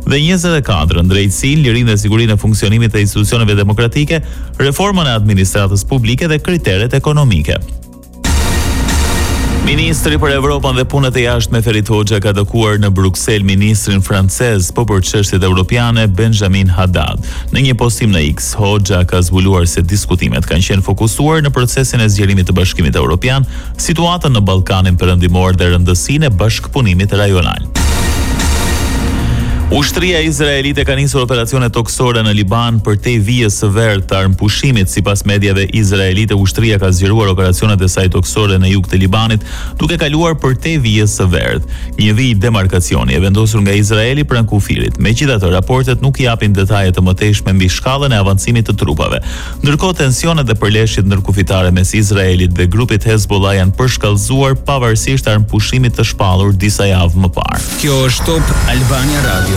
Dhe 24 drejtësinë, lirinë dhe sigurinë e funksionimit të institucioneve demokratike, reformën e administratës publike dhe kriteret ekonomike. Ministri për Evropën dhe punët e jashtme Ferit Hoxha ka takuar në Bruksel ministrin francez për çështjet europiane Benjamin Haddad. Në një postim në X, Hoxha ka zbuluar se diskutimet kanë qenë fokusuar në procesin e zgjerimit të Bashkimit Evropian, situatën në Ballkanin Perëndimor dhe rëndësinë e bashkëpunimit rajonal. Ushtria izraelite ka nisur operacione toksore në Liban përtej vijës së verdhë të armpushimit. Sipas mediave izraelite, ushtria ka zgjeruar operacionet e saj toksore në jug të Libanit, duke kaluar përtej vijës së verdhë. Një vijë demarkacioni e vendosur nga Izraeli pranë kufirit. Megjithatë, raportet nuk japin detaje të mëtejshme mbi shkallën e avancimit të trupave. Ndërkohë, tensionet dhe përleshjet ndërkufitare mes Izraelit dhe grupit Hezbollah janë përshkallëzuar pavarësisht armpushimit të shpallur disa javë më parë. Kjo është Top Albania Radio.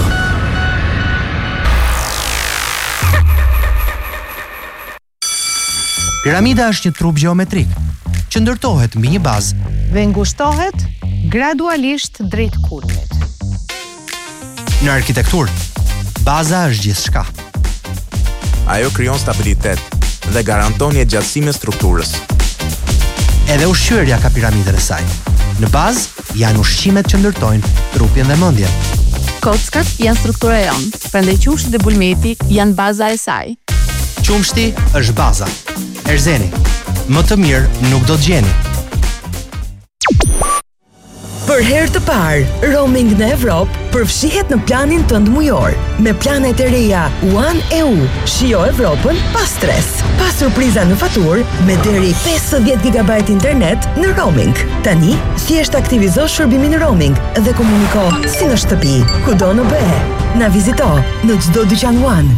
Piramida është një trup gjeometrik që ndërtohet mbi një bazë dhe ngushtohet gradualisht drejt kulmit. Në arkitekturë, baza është gjithçka. Ajo krijon stabilitet dhe garanton një gjatësim e strukturës. Edhe ushqyerja ka piramidën e saj. Në bazë janë ushqimet që ndërtojnë trupin dhe mendjen. Kockat janë struktura e jonë, prandaj qumshti dhe bulmeti janë baza e saj. Qumshti është baza. Erzeni, më të mirë nuk do të gjeni. Për herë të parë, roaming në Evropë përfshihet në planin tënd mujor. Me planet e reja One EU, shijo Evropën pa stres. Pa surpriza në faturë, me deri 50 GB internet në roaming. Tani, thjesht aktivizo shërbimin roaming dhe komuniko si në shtëpi, kudo në BE. Na vizito në çdo dyqan One.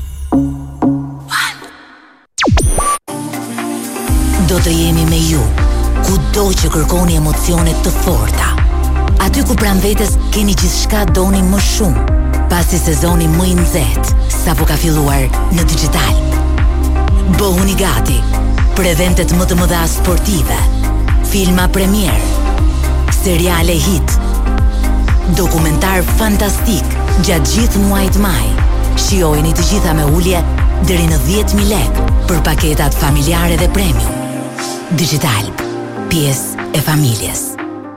Do të jemi me ju, kudo që kërkoni emocionet të forta. Aty ku pranë vetes keni gjithçka doni më shumë, pasi sezoni më i nxehtë sapo ka filluar në digital. Bëhuni gati për eventet më të mëdha sportive, filma premier, seriale hit, dokumentar fantastik gjatë gjithë muajit maj. Shijojeni të gjitha me ulje deri në 10.000 lekë për paketat familjare dhe premium. Digital, pjesë e familjes.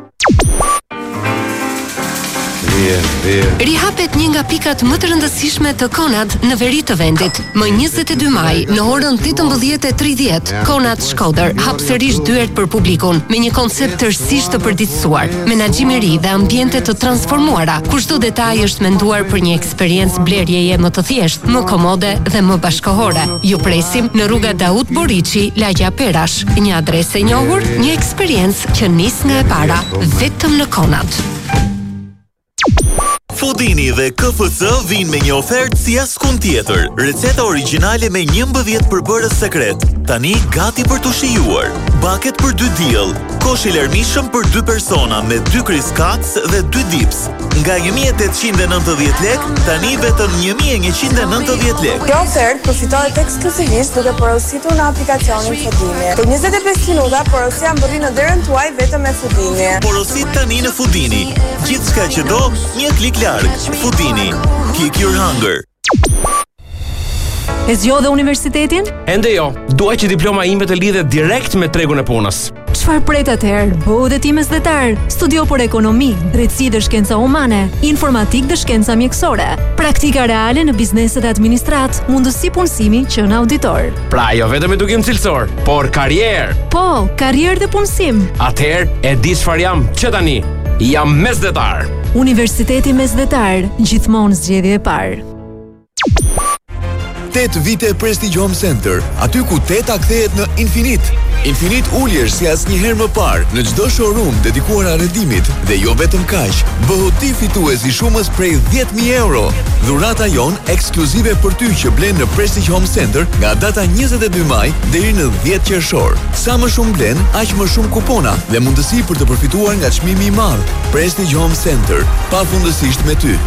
Rihapet një nga pikat më të rëndësishme të Konad në veri të vendit. Më 22 maj, në orën 18:30, Konad Shkodër hap sërish dyert për publikun me një koncept tërësisht të përditësuar, menaxhimi dhe ambiente të transformuara, ku çdo detaj është menduar për një eksperiencë blerjeje më të thjeshtë, më komode dhe më bashkëkohore. Ju presim në rruga Daud Boriçi, Lagja Perash, një adresë e njohur, një eksperiencë që nis nga e para vetëm në Konad. Fudini dhe KFC vinë me një ofertë si askund tjetër. Receta origjinale me 11 përbërës sekret. Tani gati për të shijuar. Bucket për 2 diell, kosh i larmishëm për 2 persona me 2 kriskac dhe 2 dips. Nga 1.890 lek, tani vetëm 1.190 lek. Kjo ofertë përfitohet ekskluzivisht duke porositur në aplikacionin Fudini. Për 25 minuta porosia mbërrin në derën tuaj vetëm me Fudini. Porosit tani në Fudini. Gjithçka që do, një klik larg. Fudini. Kick your hunger. E zgjodhe universitetin? Ende jo, duaj që diploma ime të lidhet direkt me tregun e punës. Çfarë pret atëherë? Bëu dhe ti mesdhetar. Studio për ekonomi, drejtësi dhe shkenca humane, informatik dhe shkenca mjekësore, praktika reale në bizneset e administrat, mundësi punësimi që në auditor. Pra jo vetëm edukim cilësor, por karrierë. Po, karrierë dhe punësim. Atëherë e di çfarë jam që tani. Jam mesdhetar. Universiteti Mesdhetar, gjithmonë zgjedhje e parë. 8 vite Prestige Home Center, aty ku 8 kthehet në infinit. Infinit uljesh si asnjëherë më parë në çdo showroom dedikuar arrendimit dhe jo vetëm kaq. Bëhu ti fitues i shumës prej 10.000 euro. Dhurata jon ekskluzive për ty që blen në Prestige Home Center nga data 22 maj deri në 10 qershor. Sa më shumë blen, aq më shumë kupona dhe mundësi për të përfituar nga çmimi i madh. Prestige Home Center, pafundësisht me ty.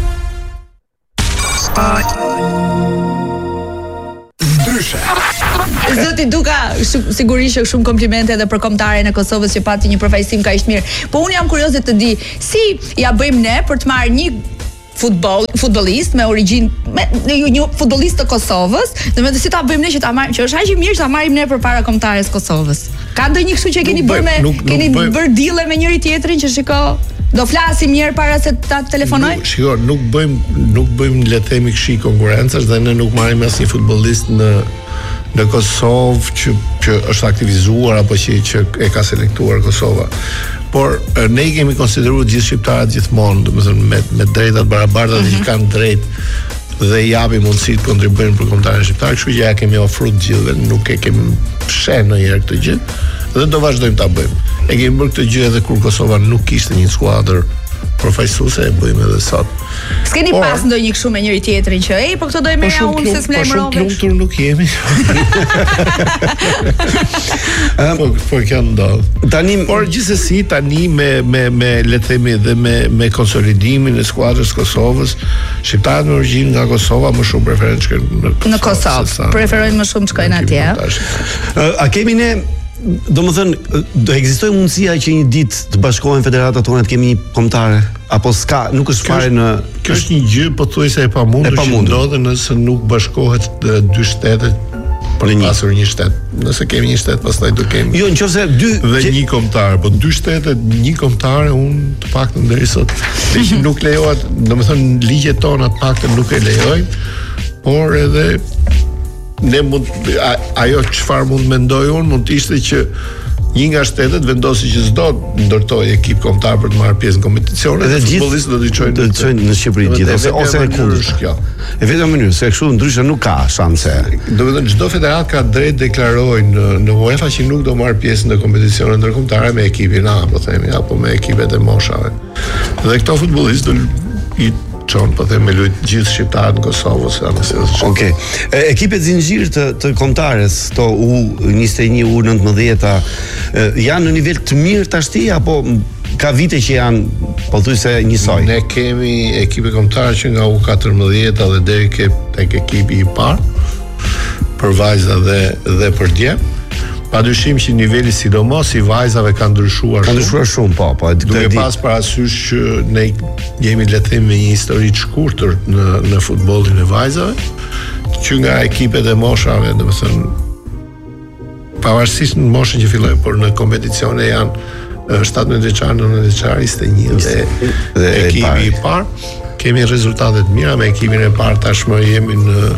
Zoti Duka, sigurisht shumë komplimente edhe për kombëtaren e Kosovës që pati një përfaqësim kaq mirë. Po unë jam kurioze të di si ja bëjmë ne për të marrë një futbollist me origjinë një futbollist të Kosovës, domethënë si ta bëjmë ne që është aq i mirë që ta marrim ne përpara kombëtares Kosovës. Ka ndonjë kështu që keni bërë bërë dille me njëri tjetrin që shiko do flasim një herë para se ta telefonoj? Shiko, nuk bëjmë le të themi kështu konkurrencash dhe ne nuk marrim asnjë futbollist në Kosovë që është aktivizuar apo që e ka selektuar Kosova. Por ne i kemi konsideruar gjithë shqiptarët gjithmonë, domethënë me drejtat barabarta që kanë drejt dhe japin mundësi të kontribuojnë për kombëtarin shqiptar, kështu që ja kemi ofruar të gjithëve, nuk e kemi fshehur ndonjëherë këtë gjë dhe do vazhdojmë ta bëjmë. E kemi bërë këtë gjë edhe kur Kosova nuk kishte një skuadër përfaqësuese, e bëjmë edhe sot. S'keni pas ndonjë kështu me njëri tjetrin që po këtë do e merja unë se s'më lajmërove. Po lumtur nuk jemi. Po kjo ndodh. Por gjithsesi tani me le të themi dhe me konsolidimin e skuadrës Kosovës, shqiptarët me origjinë nga Kosova më shumë preferojnë të shkojnë në Kosovë. Preferojnë më shumë të shkojnë atje. A kemi ne domethënë do ekzistojë mundësia që një ditë të bashkohen federatat tona të kemi një kombëtare apo s'ka, nuk është fare në kjo është një gjë pothuajse e pamundur që ndodhet nëse nuk bashkohet dy shtetet për të pasur një shtet. Nëse kemi një shtet, pastaj do kemi. Jo, nëse dhe një kombëtar, po dy shtete, një kombëtare, unë të paktën deri sot që nuk lejohet, domethënë ligjet tona të paktën nuk e lejojnë, por edhe ne ajo çfarë mund mendoj unë mund të ishte që një nga shtetet vendosi që s'do ndërtoj ekip kombëtar për të marrë pjesë në kompeticione dhe futbollistët do të çojnë në Shqipëri gjithë ose e kundërt. E vetëm mënyrë se kështu ndryshe nuk ka shanse. Domethënë çdo federat ka drejt deklarojnë në UEFA që nuk do marrë pjesë në kompeticione ndërkombëtare me ekipin A, po themi, apo me ekipet e moshave. Dhe këto futbollistë do po them me lut gjithë shqiptarët në Kosovë ose anëse. Okej. Ekipet zinxhir të kombëtares, to U21, U19 janë në nivel të mirë tashti apo ka vite që janë pothuajse njësoj? Ne kemi ekipe kombëtare që nga U14 dhe deri tek ekipi i parë për vajza dhe për djem. Padyshim që niveli sidomos i vajzave ka ndryshuar shumë. Ka ndryshuar shumë, po. Duke pas parasysh që ne jemi le të themi me një histori të shkurtër në futbollin e vajzave, që nga ekipet e moshave, domethënë pavarësisht në moshën që filloi, por në kompeticione janë 17 vjeçar, 19 vjeçar, 21 dhe ekipi i parë. Kemi rezultate të mira me ekipin e parë, tashmë jemi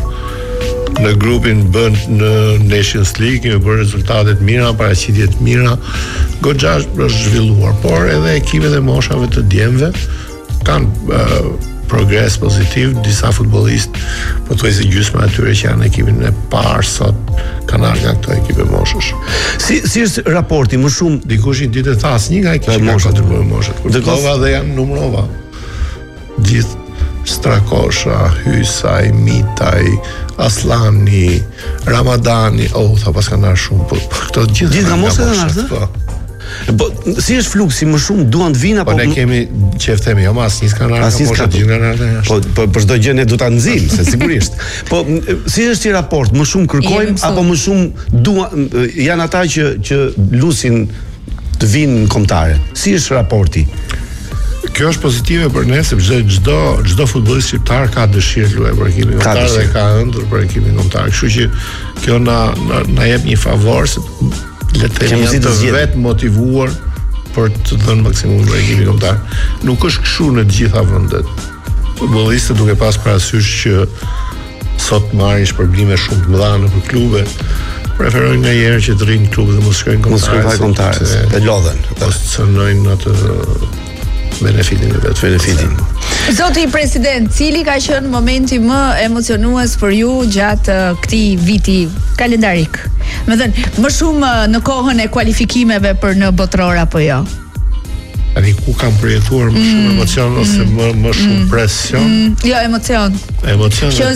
në grupin bënd në Nations League, kemi bërë rezultate të mira, paraqitje të mira, goxha është zhvilluar, por edhe ekipet e moshave të djemve kanë progres pozitiv, disa futbollistë, pothuajse gjysma atyre që janë ekipin e parë sot kanë ardhur nga këto ekipe moshësh. Si është raporti më shumë dikush një ditë thas një nga ekipet që kontribuojnë moshët. Kosova dhe janë numërova. Gjithë Strakosha, Hysaj, Mitaj, Aslani, Ramadani, tha pas kanë ardhur shumë, po këto gjithë nga mosha kanë ardhur. Po si është fluksi, më shumë duan të vinë apo ne kemi çfarë themi, jo asnjë s'kan ardhur nga mosha, gjithë kanë ardhur. Po për çdo gjë ne do ta nxjim, se sigurisht. Po si është i raport, më shumë kërkojmë apo më shumë duan janë ata që lusin të vinë në kombëtare. Si është raporti? Kjo është pozitive për ne sepse çdo futbollist shqiptar ka dëshirë të luajë për ekipin kombëtar dhe ka ëndër për ekipin kombëtar. Kështu që kjo na jep një favor se le të jemi të vetë motivuar për të dhënë maksimum për ekipin kombëtar. Nuk është kështu në të gjitha vendet. Futbollistët duke pas parasysh që sot marrin shpërblime shumë të mëdha nëpër klube, preferojnë ndonjëherë që të rrinë në klub dhe mos shkojnë kombëtar. E lodhen, ose të cënojnë atë benefitin e vetë. Zoti president, cili ka qenë momenti më emocionues për ju gjatë këtij viti kalendarik? Me thënë, më shumë në kohën e kualifikimeve për në botror apo jo? Ani ku kam përjetuar më shumë emocion ose më shumë presion? Jo, emocion. Emocion dhe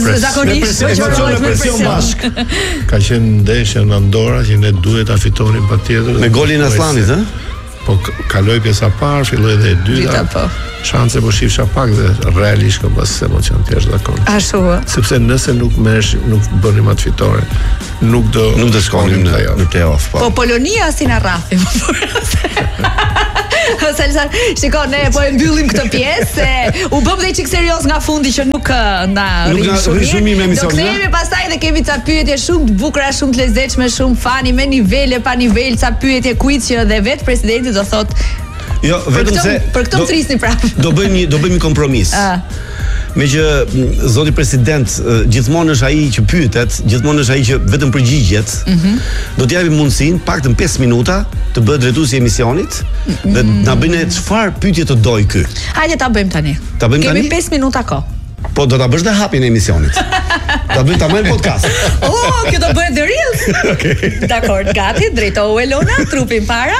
presion bashk. Ka qenë ndeshja në Andorra që ne duhet ta fitonim patjetër. Me golin e Aslanit, ë? Po kaloi pjesa parë, filloi edhe e dyta. Shanse po shifsha pak dhe realisht kam pas emocion të jashtëzakonshëm. Ashtu. Sepse nëse nuk bënim atë fitore, nuk do shkonim në play-off. Po Polonia si na rrafi. Salsa, shiko, ne po e mbyllim këtë pjesë se u bëm dhe çik serioz nga fundi që nuk na rrim shumë mirë. Do kthehemi pastaj dhe kemi ca pyetje shumë të bukura, shumë të lezetshme, shumë fani me nivele pa nivel, ca pyetje quiz që dhe vet presidenti do thotë. Jo, vetëm se për këtë trisni prapë. Do bëjmë kompromis. Me që zoti president gjithmonë është ai që pyetet, gjithmonë është ai që vetëm përgjigjet. Do t'japim mundësinë paktën 5 minuta të bëhet drejtuesi i emisionit dhe na bëjnë çfarë pyetje të doj ky. Hajde ta bëjmë tani. Kemi 5 minuta kohë. Po do ta bësh dhe hapin e emisionit. Ta bëjmë podcast. Kjo do bëhet the real. Okej. Dakor, gati, drejtohu Elona, trupin para.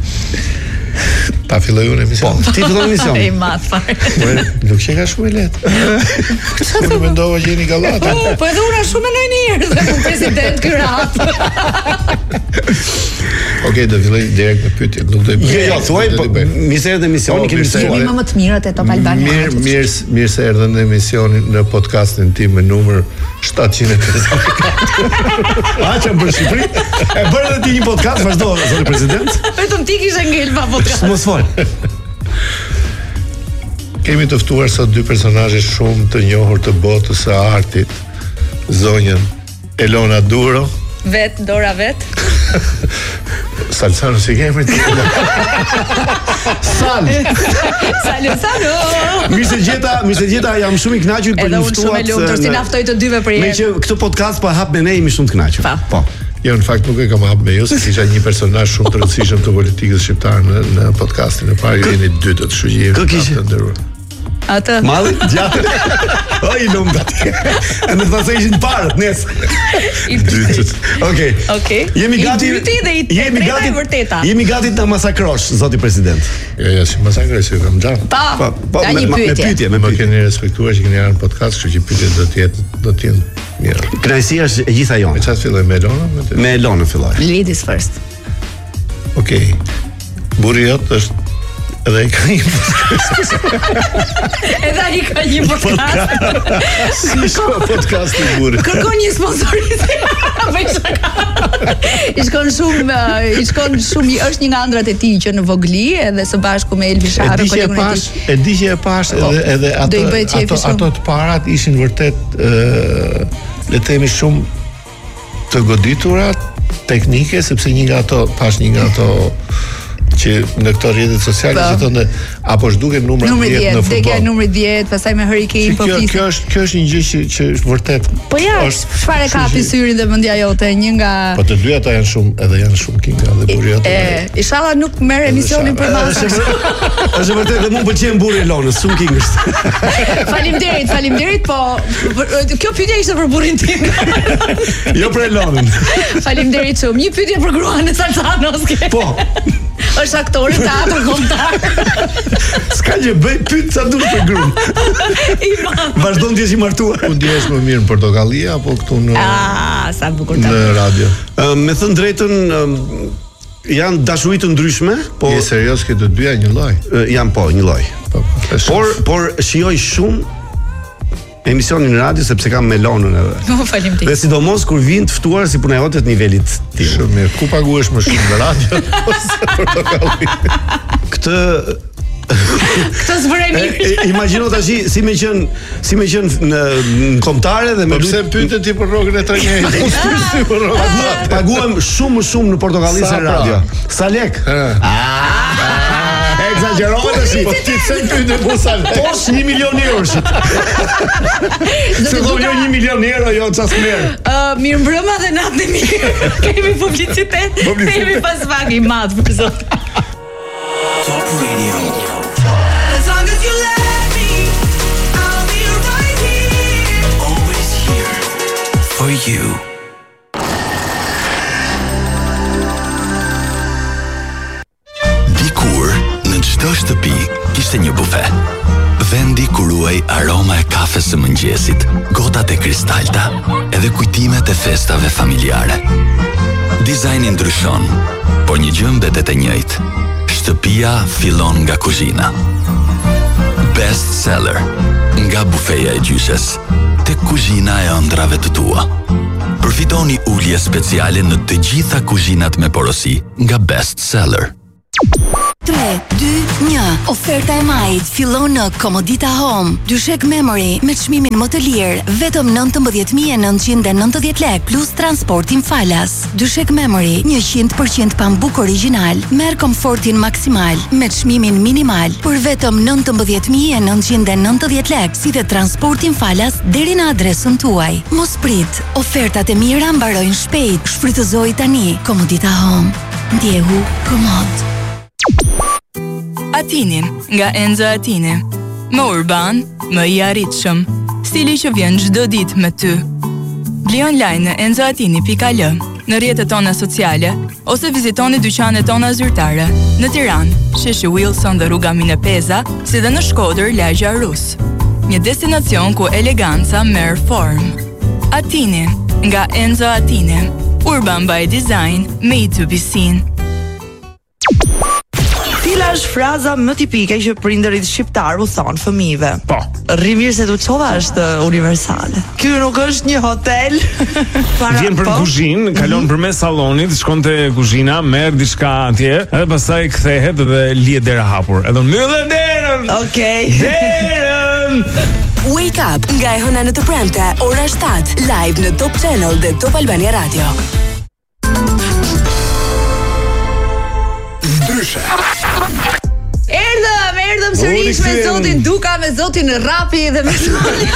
Ta filloj unë emision. Po, ti fillon emision. Ej, mat fare. Nuk që ka shumë e lehtë. Unë mendova që jeni gallata. Po edhe unë shumë më njëherë dhe unë president ky rat. Okej, do filloj direkt me pyetje. Nuk do të bëj. Jo, thuaj, po misterët e emisionit kemi mësuar. Jemi më të mirët e Top Albania. Mirë se erdhën në emisionin në podcastin tim me numër 754. Që për Shqipëri. E bërë edhe ti një podcast, vazhdo zoti president. Vetëm ti kishe ngel pa podcast. Mos fol. Kemi të ftuar sot dy personazhe shumë të njohur të botës së artit. Zonjën Elona Duro. Dora vet. Salsano si kemi ti. Salsano. Mi se gjeta, jam shumë i kënaqur për Edhe ju ftuar. unë shumë e lumtur si na ftoi të dyve për Me që këtë podcast po hap me ne, jemi shumë të kënaqur. Po. Jo, në fakt nuk e kam hap me ju, se isha një personazh shumë të rëndësishëm të politikës shqiptare në podcastin e parë, jeni dy të shujeve të nderuar. Atë. Malli, gjatë. O, i lumë dati. E në të thasë ishin parët, nesë. I dytët. Okej. Jemi gati. I dyti dhe i treta e vërteta. Jemi gati të masakrosh, zoti president. Jo, si masakrosh, jo kam gjatë. Pa, një pyetje. Më keni respektuar që keni ardhur në podcast, kështu që pyetjet do të jenë mirë. Kënaqësia është e gjitha jonë. Me çfarë filloj me Elona? Me Elona filloj. Ladies first. Okej. Burri jot është edhe i ka një Edhe i ka një podcast. Si shko podcast i burri. Kërkon një sponsorizim. I shkon shumë, është një nga ëndrat e tij që në Vogli edhe së bashku me Elvi Sharë kolegun e tij. E di që e pash edhe ato të parat ishin vërtet le të themi shumë të goditura teknike, sepse një nga ato që në këto rrjetet sociale që thonë apo zhduket numri 10 në futboll. Dekja numri 10, pastaj me Hurricane po flisim. Kjo është një gjë që është vërtet. Po ja, çfarë kapi syrin dhe mendja jote, një nga Po të dy ata janë shumë kinga dhe burri ato. Inshallah nuk merr emisionin për masë. Është vërtet dhe mua pëlqen burri Elonës, shumë kingësh. Faleminderit, po kjo pyetje ishte për burrin tim. Jo për Elonën. Faleminderit shumë. Një pyetje për gruan e Salsanos. Po. Është aktori teatr kombëtar. S'ka gjë, bëj pyet sa duhet për gruan. Vazhdon të jesh i martuar. Ku ndihesh më mirë në Portokalli apo këtu në sa bukur në radio? Me thënë drejtën, janë dashuri të ndryshme, po je serioz që të dyja një lloj? Janë po, një lloj. Por shijoj shumë emisionin në radio sepse kam Melonën edhe. Faleminderit. Dhe sidomos kur vin të ftuar si punajote të nivelit tim. Shumë mirë. Ku paguhesh më shumë në radio ose Portokalli? Këtë zbërë mirë. Imagjino tash si më qen në kombëtare dhe me pse pyetet ti për rrogën e trajnerit? Paguam shumë në Portokalli se radio. Sa lek? Exagjerove tash. Po ti pse pyetet po sa lek? Po 1 milion euro. Se do jo 1 milion euro, jo ças merr. Mirë mbrëma dhe natën e mirë. Kemi publicitet. Kemi pas vagi i madh për zot. Top Radio. As long as you let me, I'll be right here. Always here for you. Dikur, në çdo shtëpi kishte një bufe. Vendi ku ruaj aroma e kafes së mëngjesit, gotat e kristalta, edhe kujtimet e festave familjare. Dizajni ndryshon, por një gjë mbetet e njëjtë. Shtëpia fillon nga kuzhina. Best Seller, nga bufeja e gjyshes, tek kuzhina e ëndrave të tua. Përfitoni ulje speciale në të gjitha kuzhinat me porosi nga Best Seller. 3, 2, 1. Oferta e majit fillon në Komodita Home. Dyshek Memory me çmimin më të lirë, vetëm 19.990 lek plus transportin falas. Dyshek Memory 100% pambuk origjinal, merr komfortin maksimal me çmimin minimal për vetëm 19.990 lek, si dhe transportin falas deri në adresën tuaj. Mos prit, ofertat e mira mbarojnë shpejt. Shfrytëzoj tani. Komodita Home. Ndjehu komod. Atini, nga Enzo Atini. Më urban, më i arritshëm. Stili që vjen çdo ditë me ty. Bli online në enzoatini.al, në rrjetet tona sociale, ose vizitoni dyqanet tona zyrtare, në Tiranë, sheshi Wilson dhe rruga Minepeza, si dhe në Shkodër, lagja Rus. Një destinacion ku eleganca merr formë. Atini, nga Enzo Atini. Urban by design, made to be seen. Cila është fraza më tipike që prindërit shqiptar u thon fëmijëve? Po. Rri mirë se tu çova është universale. Ky nuk është një hotel. Vjen për kuzhinë, kalon përmes sallonit, shkon te kuzhina, merr diçka atje, edhe pastaj kthehet dhe lihet dera hapur. Edhe mbyll derën. Okej. Derën. Wake Up nga e hëna në të premte, ora 7, live në Top Channel dhe Top Albania Radio. Ndryshe. Erdhëm sërish me zotin Duka, me zotin Rapi dhe me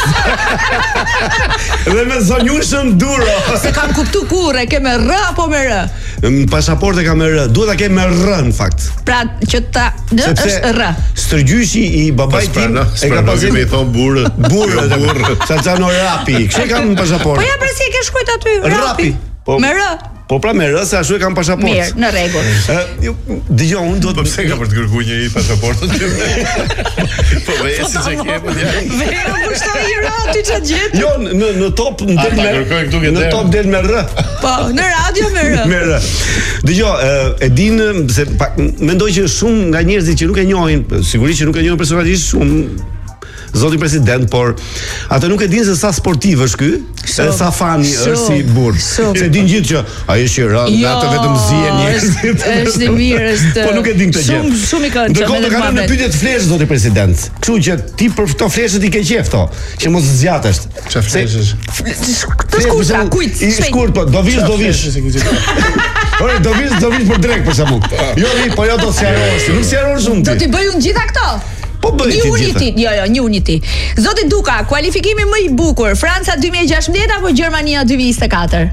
Dhe me zonjushën Duro. Se kam kuptu kurre, ke me R apo me R? Pasaporte ka me R, duhet ta ke me R në fakt. Pra që ta është R. Stërgjyshi i babait tim e ka pasur me thon burrë. Burrë. Salzano Rapi. Kështu kam në pasaport. Po ja pra si e ke shkruajt aty? Rapi. Me R. Po pra me R, se ashtu e kam pasaport. Mirë, në rregull. Dëgjoj, unë do të pse ka për të kërkuar njëri pasaportën tim. Po vjen si çka ke po ja. Vetë kushtoi i R aty ç'a gjet? Jo, në top del me në top del me R. Po, në radio me R. Me R. Dëgjoj, e din se mendoj që shumë nga njerëzit që nuk e njohin, sigurisht që nuk e njohin personalisht shumë zoti president, por ata nuk e dinë se sa sportiv është ky, sa fani është si burr. Se din gjithë që ai është i rënd, atë vetëm zihen njerëzit. Është i mirë, është. Po nuk e din këtë gjë. Shumë i këndshëm. Ndërkohë do kanë në pyetje të fleshë zoti president. Kështu që ti për këto fleshët i ke qef to, që mos zgjatesh. Çfarë fleshësh? Të shkurtra, kujt? I shkurt, po do vish. Ore, do vish për drek për shkakun. Jo, po jo do sjarosh, nuk sjarosh shumë ti. Do t'i bëj unë gjitha këto. Po bëj ti gjithë. Një uniti. Zoti Duka, kualifikimi më i bukur, Franca 2016 apo Gjermania 2024?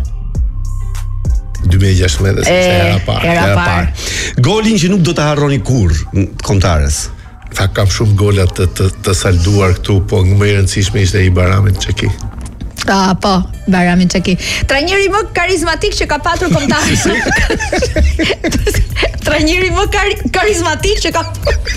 2016, era parë. Golin që nuk do ta harroni kurrë kontares. Tha kam shumë gola të salduar këtu, po më i rëndësishme ishte i Baramit Çeki. Po, Baramin Çeki. Trajneri më karizmatik që ka patur kombëtar. Trajneri më karizmatik që ka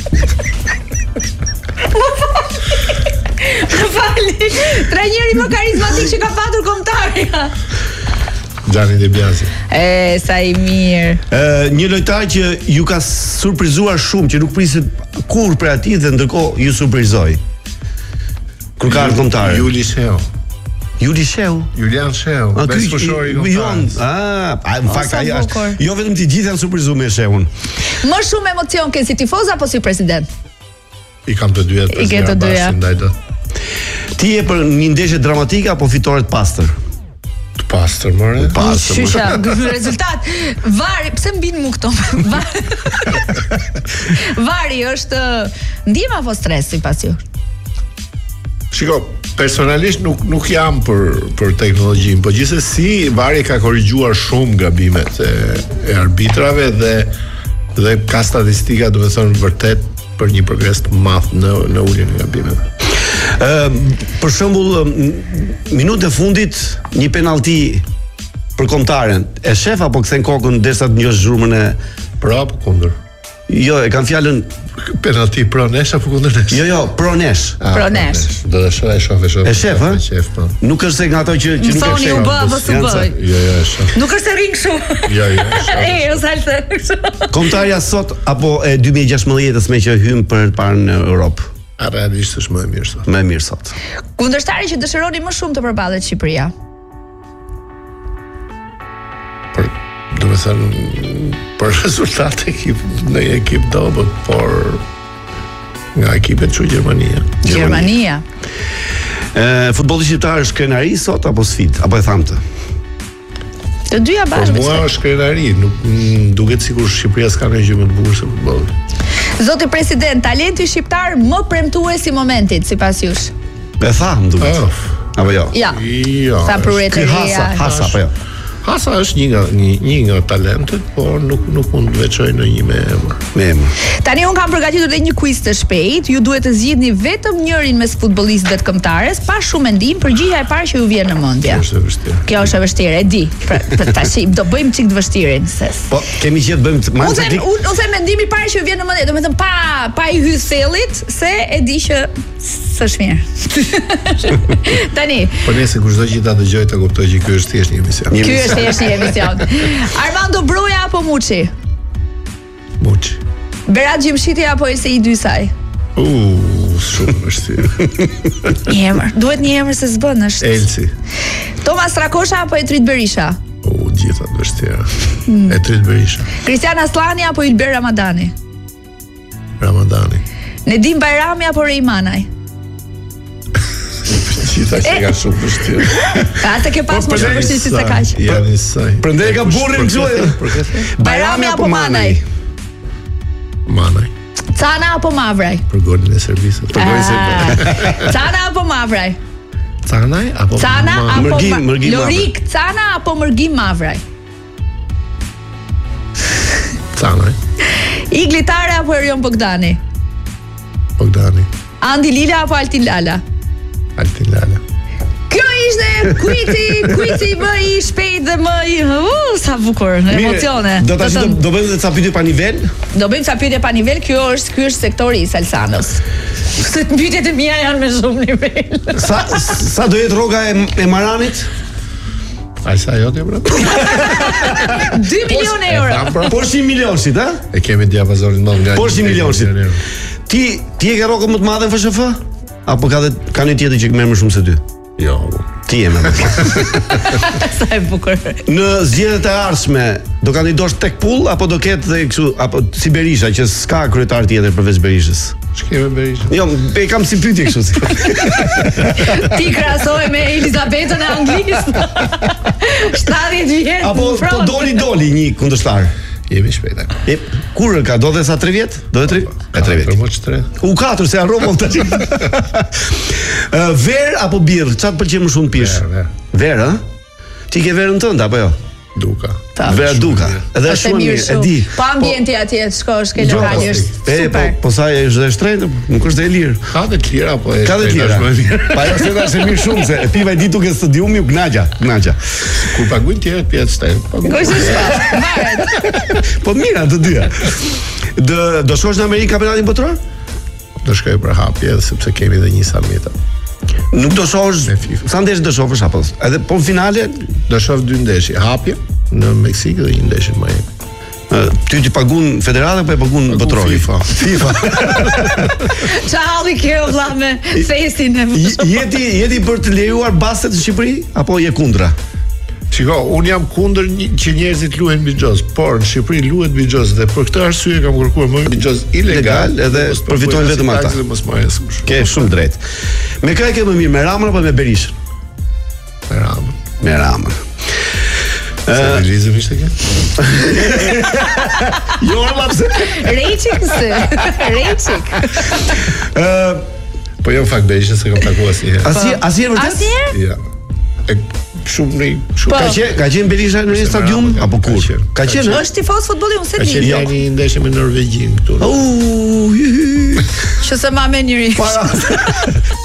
Trajneri më karizmatik që ka patur kombëtarja. Gianni De Biasi. Sa i mirë. Një lojtar që ju ka surprizuar shumë, që nuk priset kurrë për atij dhe ndërkohë ju surprizoi. Kur ka kombëtar. Julian Sheu. Bes fushori i kombëtarës. Në fakt ai është. Jo vetëm ti gjithë janë surprizuar me Sheun. Më shumë emocion ke si tifoz apo si president? I kam të dyja. I ke të dyja. Ti je për një ndeshje dramatike apo fitore të pastër? Të pastër, more. Shysha, rezultat. Vari, pse mbin mu këto? Vari është ndihmë apo stres sipas ju? Shiko, personalisht nuk jam për teknologjinë, por gjithsesi vari ka korrigjuar shumë gabimet e arbitrave dhe ka statistika, do të thonë vërtet për një progres të madh në uljen e gabimeve. Për shembull, minutën e fundit një penallti për kombëtaren. E shef apo kthen kokën derisa të njohësh zhurmën e pro apo kundër? Jo, e kanë fjalën penalti pro nesh apo kundër nesh? Jo, pro nesh. Pro nesh. Do të shoh. E shef, ha? Shef, po. Nuk është se nga ato që nuk e shef. Thoni u bë apo s'u bë. Jo, shef. Nuk është se rrin kështu. Jo. Osaltë. Kombëtarja sot apo e 2016-s me që hym për të parë në Europë? Realisht është më e mirë sot. Më e mirë sot. Kundërshtari që dëshironi më shumë të përballet Shqipëria? Do të Domethënë për rezultate në ekip dobët, por nga ekipet që Gjermania. Gjermania. Futbolli shqiptar është krenari sot apo sfidë, apo e thamtë? Të dyja Po bashkë. mua është krenari, nuk duket sikur Shqipëria s'ka në gjë më të bukur se futbolli. Zoti president, talenti shqiptar më premtues i momentit sipas jush. E tha, më duket. Apo jo? Ja. Jo. Sa pruret e reja. Hasa apo jo? Hasa është një nga talentet, por nuk mund të veçoj në një me emër. Tani un kam përgatitur edhe një quiz të shpejt. Ju duhet të zgjidhni vetëm njërin mes futbollistëve të këmbëtares, pa shumë mendim, përgjigjja e parë që ju vjen në mendje. Është e vështirë. Kjo është e vështirë, e di. Pra tash do bëjmë çik të vështirën, ses. Po, kemi qenë bëjmë Unë them mendimi i parë që ju vjen në mendje, domethënë pa i hyrë sellit, se e di që s'është mirë. Tani. Po nëse kushdo që ta dëgjoj ta kuptoj që ky është thjesht një emision. Ky është thjesht një emision. Armando Bruja apo Muçi? Muçi. Berat Gjimshiti apo Elsei Dysaj? Shumë vështirë. Një emër. Duhet një emër se s'bën është. Elsi. Tomas Rakosha apo Etrit Berisha? Gjitha të vështira. Etrit Berisha. Kristian Aslani apo Ilber Ramadani? Ramadani. Nedim Bajrami apo Rejmanaj? Gjitha që ka shumë vështirë. Atë ke pas më shumë vështirë si se kaq. Janë isaj. Prandaj ka burrin këtu. Bajrami apo Manaj? Manaj. Cana apo Mavraj? Për golin e servisit. Cana apo Mavraj? Canaj apo Cana apo Mërgim Lorik, Cana apo Mërgim Mavraj? Canaj. Iglitare apo Erion Bogdani? Bogdani. Andi Lila apo Altin Lala? Altin Lala. Kjo ishte kuici më i shpejt dhe më i sa bukur, emocione. Do bëjmë ca pyetje pa nivel? Do bëjmë ca pyetje pa nivel, ky është sektori i Salsanos. Se pyetjet e mia janë me shumë nivel. Sa do jetë rroga e Maranit? Ai sa jote bro? 2 milionë euro. Po 100 milionësit, a? E kemi diapazonin më nga. Po 100 milionësit. Ti e ke rrogën më të madhe në FSHF? Apo ka një tjetër që merr më shumë se ty? Jo. Ti je më shumë. Sa e bukur. Në zgjedhjet e ardhshme do kandidosh tek pull apo do ketë dhe kështu apo si Berisha që s'ka kryetar tjetër përveç Berishës? Shkeme Berisha. Jo, e kam si pyetje kështu. Ti krahasoje me Elizabetën e Anglisë. 70 vjet. Apo po doli një kundërshtar. Jemi shpejt. Kur ka do dhe sa 3 vjet? Do dhe 3 vjet. Për më që 3. U 4 se harrova tash. Ver apo birr? Çfarë të pëlqen më shumë pish? Ver, ha? Ti ke verën tënde apo jo? Duka. Vera Duka. Edhe shumë mirë, e di. Po ambienti atje të shkosh ke lokali është super. Po sa është e shtrenjtë, nuk është e lirë. Ka të tjera apo e Ka të tjera. Pa jo se është mirë shumë se e piva e ditu ke stadiumi u gnaqja. Kur paguajnë tjerë pjesë shtrenjtë. Varet. Po mira të dyja. Do shkosh në Amerikë kampionatin botror? Do shkoj për hapje sepse kemi edhe një samita. Nuk do shohësh sa ndeshje do shohësh apo? Edhe po në finale do shoh 2 ndeshje, hapje në Meksikë dhe 1 ndeshje në Miami. Ty ti pagun federata apo e pagun botrori? FIFA. Ça halli kjo vlla me fesin e Jeti për të lejuar basket në Shqipëri apo je kundra? Shiko, unë jam kundër që njerëzit luajnë bixhoz, por në Shqipëri luhet bixhoz dhe për këtë arsye kam kërkuar më bixhoz ilegal edhe përfitojnë vetëm ata. Ke shumë drejt. Me kë e ke më mirë, me Ramën apo me Berishën? Me Ramën. Me Ramën. Serializëm ishte kjo? Jo, lapse. Rejçik se. Rejçik. Po jo fakt Berishën se kam takuar asnjëherë. Asnjëherë vërtet? Ja. Shumë. Ka qenë Berisha në një stadium apo kur? Ka qenë? Është tifoz futbolli, unë se di. Ka qenë një ndeshje me Norvegjin këtu. Që se ma me njëri.